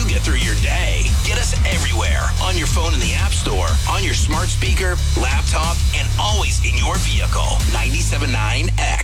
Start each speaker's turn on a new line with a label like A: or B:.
A: you get through your day. Get us everywhere. On your phone in the App Store, on your smart speaker, laptop, and always in your vehicle. 97.9 X.